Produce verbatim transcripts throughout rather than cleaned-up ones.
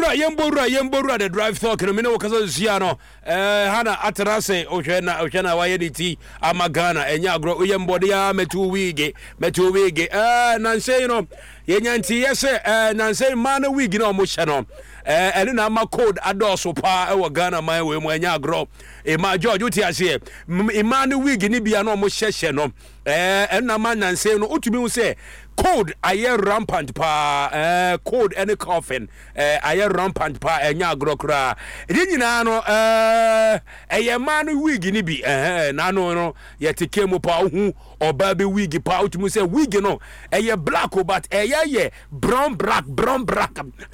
yembora yembora yembora the drive talk no me no kaza ziano eh hana atrase ohwena ohwena wayediti amagana enya agro yembode ya metu wige metu wige eh nanse no yenyanti yese eh nanse man wige no mo hye no eh ene na ma code adoso pa e wo Ghana man we mo enya agro e ma George uti ase e man wige ni bia no mo hye hye no eh ene na ma nanse no utumi hu se code aye rampant pa eh code any coffin eh aye rampant pa enya agrokra edi nyina no eh eye man wig ni bi eh na no no ye teke mu pa hu oba be wig pa utumu say wig no eye black but eye ye brown black brown black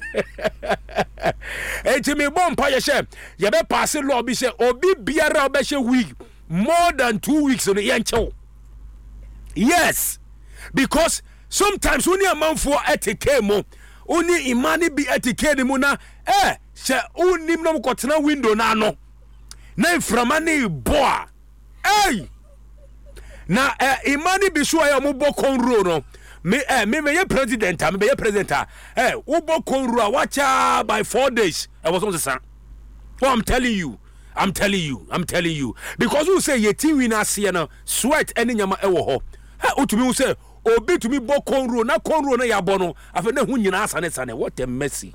eti me bom pa ye she ye be pass law bi say obi biara be she wig more than two weeks on ye nchew. Yes, because sometimes when you man for etike mo oni imani bi etike ni mo na eh se oni no ko tena window na no na iframa ni boa eh na eh imani bi so ya mo bokon ro no me eh me me ye president me be ye president eh wo bokon ro a wacha by four days I was on the sun. Oh, I'm telling you I'm telling you I'm telling you because we say ye ti win ase no sweat any nyama e wo ho ha utumi we say obi to me bo konro na konro na yabo no afa na hu nyina asane sane what a messy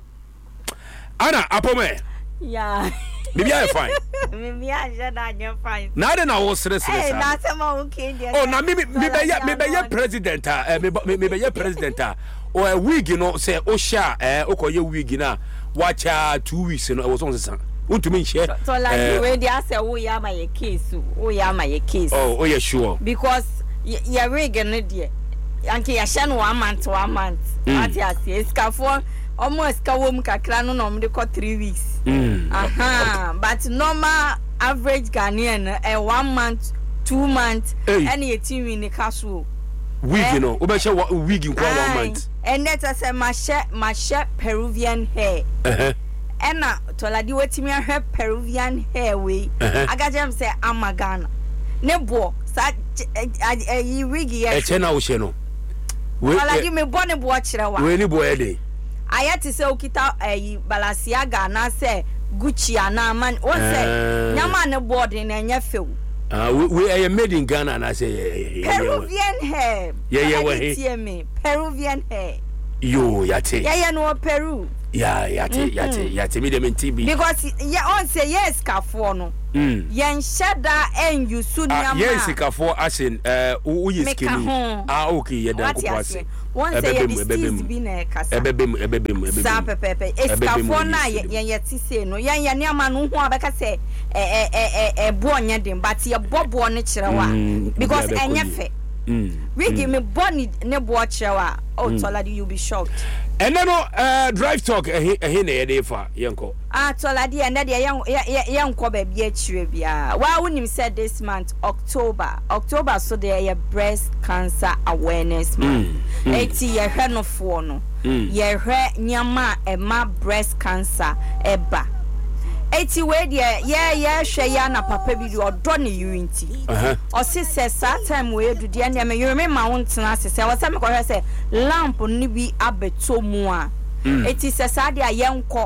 ana apome yeah bibi are fine bibi are na fine na de na wo sere sere eh na sema okay dia oh na me me be ya me be ya president ah me me be ya president ah o a wig no say o sha eh o koye wig na wacha two weeks no e was on sesan untumi nhye so like we dey say wo ya ma ye case wo ya ma ye case oh oh yeah sure because ya wig no dia anke ya sha no one month one month ati ase iskafo almost ka wom kakra no no mde ko three weeks mm aha but normal average Ghanaian eh one month two months and eighteen win kaso wig no o be she wig in one month and that say ma she ma she Peruvian hair eh ena toladi wetimi ahwe Peruvian hair we agajem say amagana ne bo sa yi wig ye e chena wo she no we toladi me bo ne bo kire wa we ni bo e dey ayati se okita eh Balenciaga na se Gucci ana man o se nyama ne board na enya few ah we are made in Ghana na say Peruvian hair yeah yeah we me Peruvian hair yo yate yeah yeah no Peru yeah yate yate yate me dem T B because yeah on say yes ka for no mm yen sheda en yusu nyama yes ka for asin eh wo yiskini ah okay yeah dan ko pass one say you this be na kasa ebebem ebebem ebebem sa pepepe eskafo na yen yeti say no yen yen ama no hu abeka say eh eh eh bo onya dem but ye bobo ne kirewa because enye fe mm we give me boni ne bo kirewa oh toladi you be shocked and then uh drive talk eh eh na ye dey fa yenko ah toladi and dey yen yenko ba bia kire bia wa wonim said this month October October so there ye breast cancer awareness month eti ye hwe no fo no ye hwe nyama e ma breast cancer eba eti we dia ye ye hwe ya na papa bi odo ne unity uh-huh o se se sa time we edu dia ne me yureme ma wontena se se wo se me ko hwe se lamp ni bi abeto mu a eti se sa dia ye nko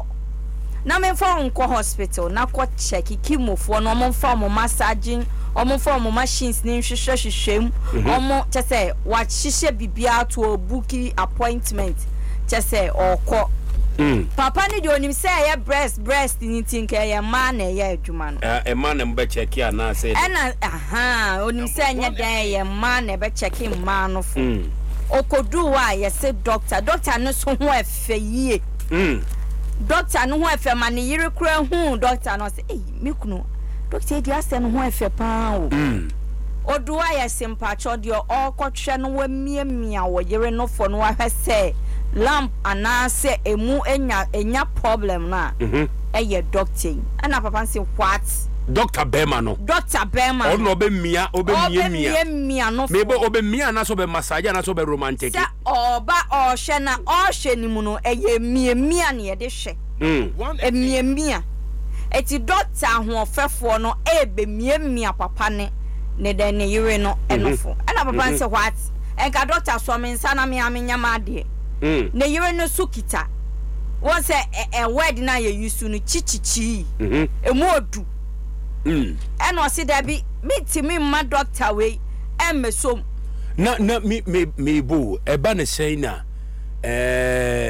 na me fa nko hospital na ko check kimofo no mo fa mo massaging omo fa mo machines ni hwehwe hwehwem omo chese wa hihye bibia to booking appointment chese okọ mm papa ni de onim say ya breast breast ni tinka ya ma na ya adwuma no eh ma na mbe check ya na say ena aha onim say nya dan ya ma na be check ma no fo okodu wa ya say doctor doctor no so ho afa yie mm doctor no ho afa ma ne yire kura hu doctor no say eh mekunu doctor di ase no ho afa pa o mm oduwa ya simpacho de okotwe no wa miamia wo yire no fo no wa hwese lamp anase emu enya enya problem na mhm eye doctor ana papa say what Doctor Bema no Doctor Bema o no be mia o be mia mia mia no me bo obe mia na so be massage na so be romantic sa oba o hwe na o hwe ni mu no eye mia mia na ye de hwe mm e mia mia eti doctor ahoofefo no e be mia mia papa ne ne de ne yire no enofo ana papa say what enka doctor so me nsa na me amenya ma de mm ne yire no sukita won say e word na ye use no chichichi mhm emu odu mm e no se da bi mitimi ma doctor we emesom na na me me me bo e ba ne sei na eh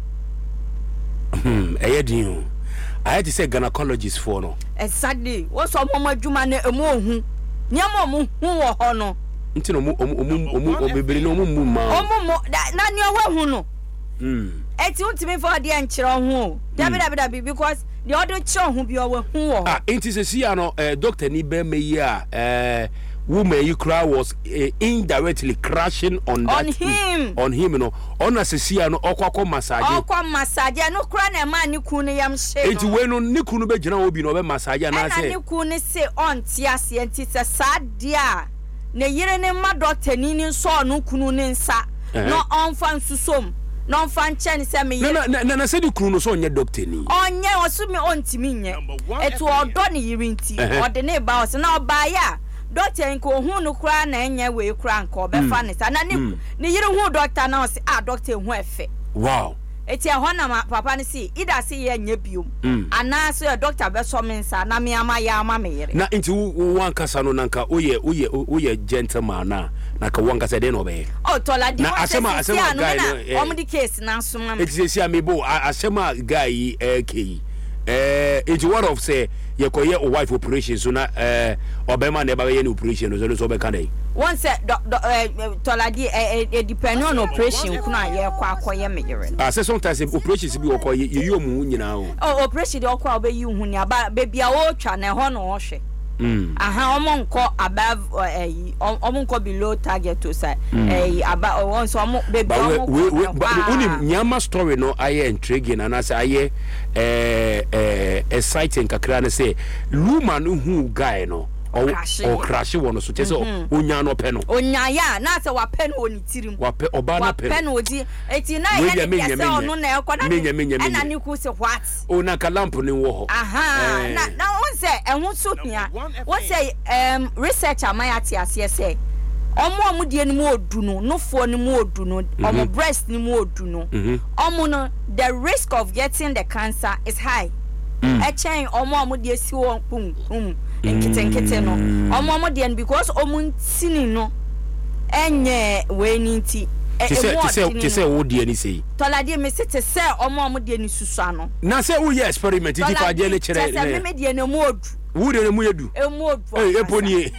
hmm ayedin I had to say gynecologist for no exactly what's so mama adwuma na emu ohun nyama mu hu wo ho no nti no omu omu omu obebere no omu mu ma omu mo na ni owo hu no mm eti untimi for de enkyere ho dabi dabi dabi because the other kyere ho bi owo hu wo ah nti se sia no eh doctor ni be me yi a eh woman you cry was uh, indirectly crashing on that on him on him no on asesia no okwakọ massage okwa massage no kura na ma ni ku ne yam hye enti we no ni ku no be gina obi no be massage na se na ni ku ne se on ti ase enti se sadia ne yire ne ma doctor ni ni so no kunu ne nsa no onfa nsusom no onfa nche ne se me na na na se di kunu no so onye doctor ni onye osumi ontimi nye etu odo ne yire nti ode ne ba o se na oba ya doctor nko hu no kura na enye we kura nko be fa ne sa na ni ni yire hu doctor na o se ah doctor hu efe wow eti ehọ na papa ne si ida se ye nya biom ana so doctor be so me nsa na me ama ya ama me yire na nti wan kasa no nanka oye oye oye gentleman na na ka wan kasa de no be o tola di na asema asema guy no om di case na so ma eti se me bo asema guy eh kei eh eti what of say ye koye o wife operation so na eh obema na ba ye ni operation so so be kan dey one say tola di e depend on operation kuna ye kwa akoye me yire ah say sometimes operations bi okoye ye yo mu nyina o oh operation de okwa obeyi hu ni aba bebia wo twa na ho no hwe mm aha omo nko above eh omo nko below target to say eh aba won so omo bebia omo uni nyama story no aye intriguing and as aye eh eh exciting kakra na say luman hu guy no o crash won so tese onya no pe no onya ya na se wa pe no oni tirim wa pe oba na pe wa pe no odi eti na ye ne yase onu na ekwa na na ni ku se what o na ka lamp ni wo ho aha na na won se ehun so hia won se um research amayati ase se omo omo die ni mu odu no nofo ni mu odu no omo breast ni mu odu no omo no the risk of getting the cancer is high e chen omo omo die si won pum pum nkete nkete no omo omo de because omo ntini no enye we ni nti ti se ti se ti se wo de ni sei tola de me se te se omo omo de ni susua no na se wo ye experiment ti fa je le kire se me me de ne mu odu wo de ne mu yedu e mu odu eh eponi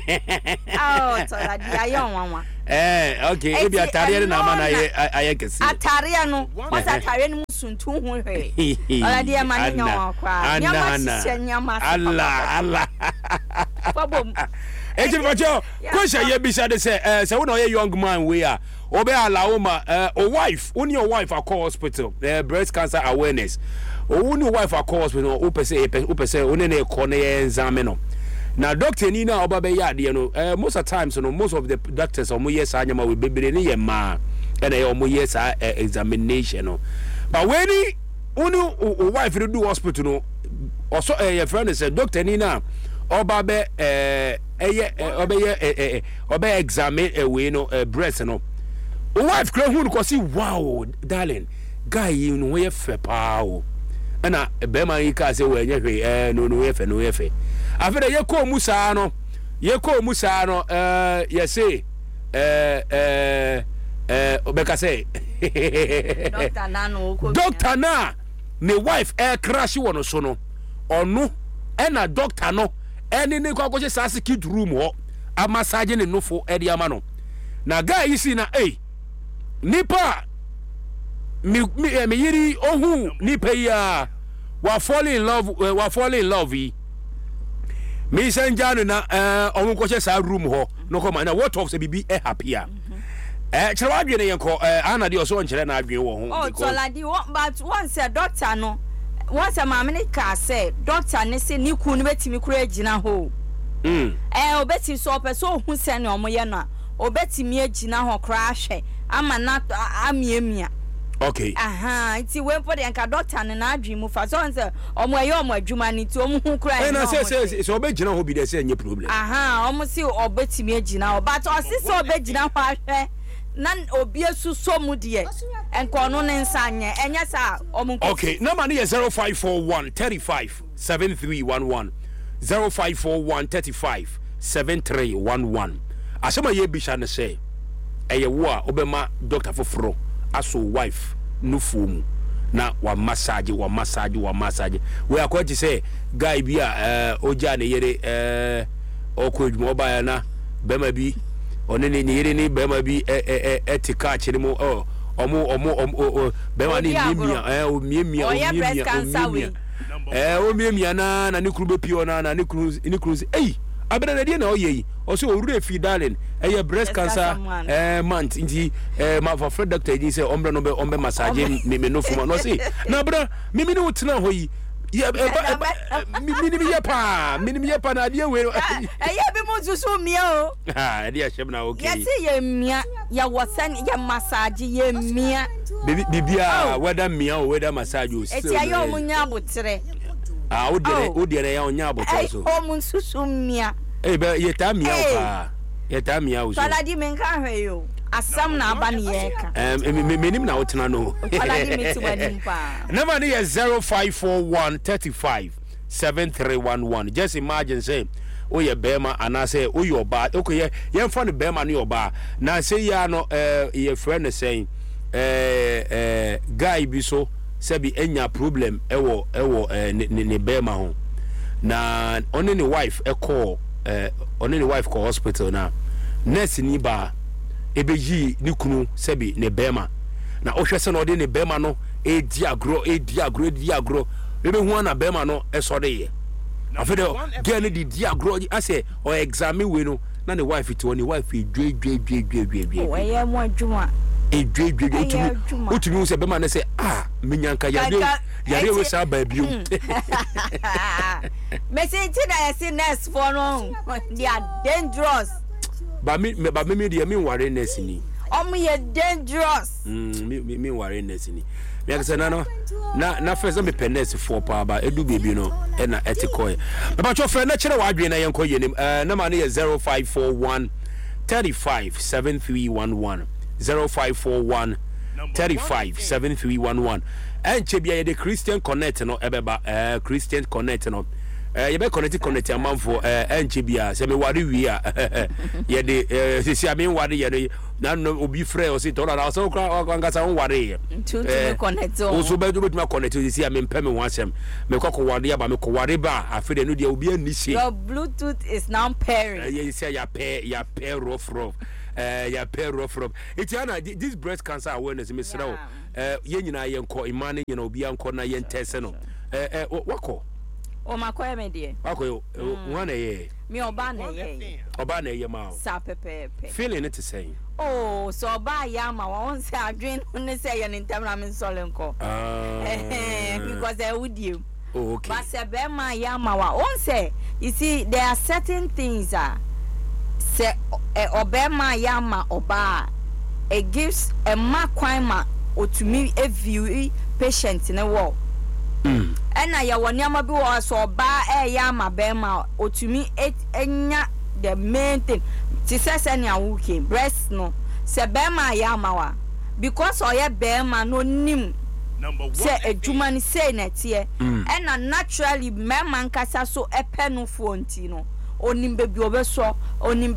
ah tola de ayon wanwa eh okay e bi atare na ma na ye aye kesi atare no o sa atare no suntu hu hwe ala de ma ni nyawa kwa nyama sise nyama Allah Allah babom eje bacho question ye bi say say eh say we young man we are obe allow ma o wife only your wife at call hospital eh breast cancer awareness only wife at call hospital o pese o pese oni na e ko na exam no na doctor ni na oba be ya de no eh most of times no most of the doctors omo yes anyama we bebere ni ye ma and e omo yes examination no but when only o wife do hospital no also eh your friend say doctor ni na oba be eh eh oba ye eh oba examine eh we no breast no o wife kra hu ko see wow darling guy you know we fe pa o na be man yi ka say we nya hwe eh no no we fe no we fe afere ye ko mu saa no ye ko mu saa no eh ye say eh eh eh obeka say doctor na no ko doctor na ne wife eh crash wono so no onu e na doctor no eni ne kwa kwache sa kid room ho amassage ne nofo e dia ma no na guy yi si na eh nipa mi mi, mi yiri ohu nipa ya wa fall in love uh, wa fall in love yi mi senjanu na eh omu kwache sa room ho no ko ma na what of say bibi e happy a eh chere wa dwene yenko eh ana de oso nchere na adwene wo ho oh toladi but once a doctor no once a mamene ka say doctor ne se ni ku ne betimi kura agina ho mm eh obeti so person hu se ne omoye no obetimi agina ho kura ahwe ama na amiemia okay aha iti we for the nka doctor ne na adwi mu fa so nse omo aye omo adwuma ni ti omo hu kura e na say say so obegina ho bi de say nye problem aha omo si obetimi agina ho but o si so obegina ho ahwe nan obi asuso mu de enko no ne nsanye enya sa omunko. Okay, number is zero five four one three five seven three one one zero five four one three five seven three one one. Asema ye bisha ne say eye wo a obema doctor foforo aso wife no fomu na wa massage wa massage wa massage we akwaji say guy bi a eh oja ne yere eh okodwuma oba na bema bi one ne yere ni bema bi eh eh etika chiri mu oh omo omo omo bema ni miemia eh o miemia o miemia eh o miemia na na ne kuru be pio na na ne kuru ne kuru eh abena na die na oye o so owure fi darling eh breast cancer eh month nti eh ma for friend doctor ji say ombre no be ombe massage me me no fuma no say na bra me me no tena hoyi ya me me me pa me me pa na die we eh ya bi mo susu mia o ah e dia shem na okay ya si ye mia ya wasan ya massage ye mia bibia whether mia or whether massage o eti ayo munya abotre ah o dire o dire ya onya abotre so o mun susu mia eh be ye ta mia o pa ye ta mia o so fala di men kan hwe yo asam na aba ne ye ka em me me nim na o tena no fala di me ti wani pa number ni is zero five four one three five seven three one one. Just imagine say o ye bema ana say o ye oba okay ye ye mfa no bema no oba na say ya no eh ye friend say eh eh guy bi so say bi enya problem ewo ewo ne bema ho na only the wife e call eh only the wife call hospital na nurse ni ba ebeyi ni kunu say bi ne bema na o hwese no de ne bema no e di agro e di agro e di agro ebe hu na bema no e so de ye afede girl di di agro ase o examine we no na the wife it one wife e dwe dwe dwe dwe dwe dwe o ye mo adwuma e dwe dwe dwe otumi se bema na say ah menyanka yare yare we sa ba biu me say ti na yes nurse for no they are dangerous ba me ba me dey me ware nurse ni omo ye dangerous mm me me ware nurse ni me akse na no na na first me peness for pa ba edu baby no e na etikoy baba cho friend na kire wa adwe na yenko yenim eh na ma na zero five four one three five seven three one one zero five four one three five seven three one one and chebia ye the Christian Connect no ebeba eh Christian Connect no eh ye be connect connect amanfo eh and chebia se me ware wi a ye de eh sisi amen ware ye na no obi frɛ o si to na so kwa ngasa won ware ye to connect o so be do betuma connect sisi amen pɛ me ho asɛm me kokko ware aba me ko ware ba afede no de obi ani se your bluetooth is now pairing ye say ya pair ya pair rough rough eh ya pair rough rough it's ana this breast cancer awareness me srawo eh ye nyina ye nko imane nyina obi anko na ye ntese no eh eh wako o makoye me de wako yo wana ye me oba na ye oba na ye ma sa pepepe feeling it say oh so oba ya ma won say adwen ne say ye ntem na me sole nko eh because I would you oh okay but say be ma ya ma wa won say you see there are certain things ah say obema ya ma oba it gives a ma kwan ma otumi e view patient ne wo mm ena ya woni ama bi wo so oba e ya ma be ma otumi enya the main thing ti say say na wuke breast no se be ma ya ma wa because oye be ma no nim say ejuma ni say na tie ena naturally me man kasa so epe no fo nti no onim be bi obeso onim